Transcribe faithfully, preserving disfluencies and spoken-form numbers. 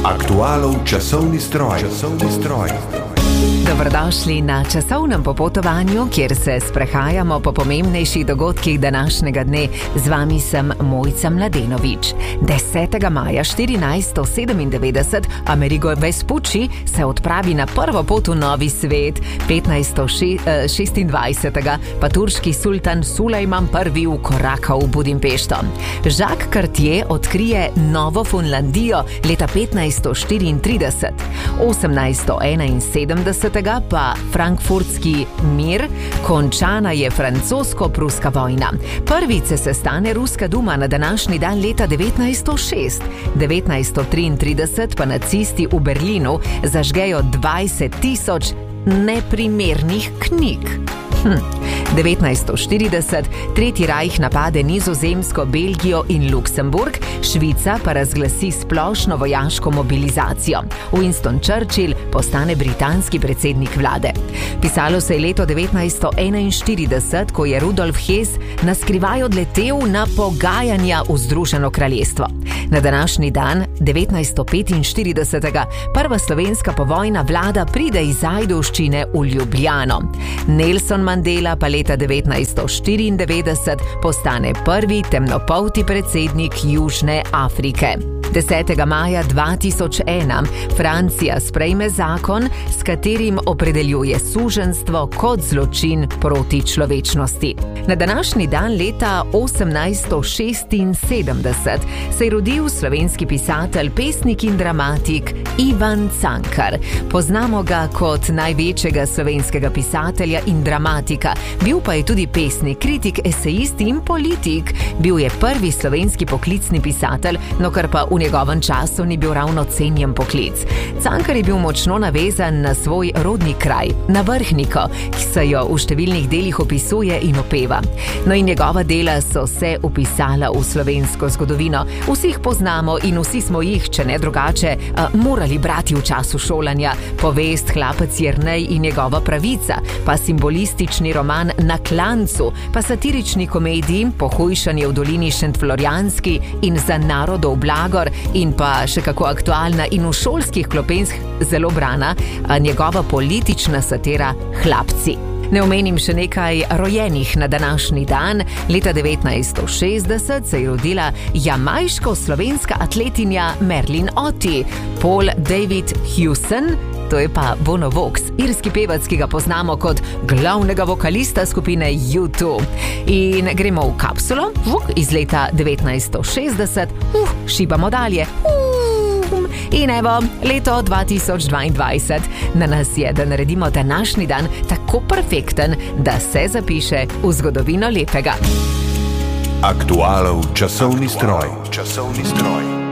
Aktualov časovni stroj. Časovni stroj. Dobrodošli na časovnem popotovanju, kjer se sprehajamo po pomembnejših dogodkih današnjega dne. Z vami sem Mojca Mladenovič. desetega maja štirinajststo sedemindevetdeset Amerigo Vespucci se odpravi na prvo pot v novi svet. petnajststo šestindvajsetega pa turški sultan Sulejman prvi vkoraka v Budimpešto. Jacques Cartier odkrije Novo Funlandijo leta petnajststo štiriintrideset. osemnajststo enainsedemdeset pa frankfurtski mir, končana je francosko-pruska vojna. Prvič se sestane Ruska duma na današnji dan leta devetnajststo šest. devetnajststo triintrideset pa nacisti v Berlinu zažgejo dvajset tisoč neprimernih knjig. Hm. devetnajststo štirideset Tretji rajh napade Nizozemsko, Belgijo in Luksemburg, Švica pa razglasi splošno vojaško mobilizacijo. Winston Churchill postane britanski predsednik vlade. Pisalo se je leto devetnajststo enainštirideset, ko je Rudolf Hess na skrivaj odletel na pogajanja v Združeno kraljestvo. Na današnji dan, devetnajststo petinštiridesetega, prva slovenska povojna vlada pride iz Ajdovščine v Ljubljano. Nelson Mandela pa leta devetnajststo štiriindevetdeset postane prvi temnopolti predsednik Južne Afrike. desetega maja dva tisoč ena Francija sprejme zakon, s katerim opredeljuje suženjstvo kot zločin proti človečnosti. Na današnji dan leta osemnajststo šestinsedemdeset se je rodil slovenski pisatelj, pesnik in dramatik Ivan Cankar. Poznamo ga kot največjega slovenskega pisatelja in dramatika. Bil pa je tudi pesnik, kritik, esejist in politik. Bil je prvi slovenski poklicni pisatelj, no kar pa v njegovem času ni bil ravno cenjen poklic. Cankar je bil močno navezan na svoj rodni kraj, na Vrhniko, ki se jo v številnih delih opisuje in opeva. No in njegova dela so se upisala v slovensko zgodovino. Vsi jih poznamo in vsi smo jih, če ne drugače, morali brati v času šolanja. Povest Hlapec Jernej in njegova pravica, pa simbolistični roman Na klancu, pa satirični komediji Pohujšanje v dolini Šentflorjanski in Za narodov blagor, in pa še kako aktualna in v šolskih klopeh zelo brana njegova politična satira Hlapci. Ne omenim še nekaj rojenih na današnji dan. Leta devetnajststo šestdeset se je rodila jamajško-slovenska atletinja Merlin Ottey. Paul David Hewson, to je pa Bono Vox, irski pevec, ki ga poznamo kot glavnega vokalista skupine U dva. In gremo v kapsulo iz leta devetnajststo šestdeset, uh, šibamo dalje. Uh. In evo, leto dva tisoč dvaindvajset. Na nas je, da naredimo današnji dan tako perfekten, da se zapiše v zgodovino lepega. Aktualov časovni stroj. Časovni stroj.